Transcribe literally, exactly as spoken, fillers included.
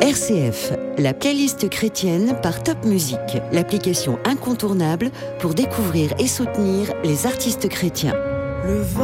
R C F, la playlist chrétienne par Top Music, l'application incontournable pour découvrir et soutenir les artistes chrétiens. Le